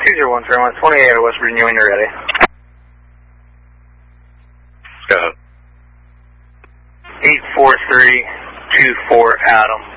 201 Fairmont, 28 out of West Virginia when you're ready. Go ahead. 84324 Adam.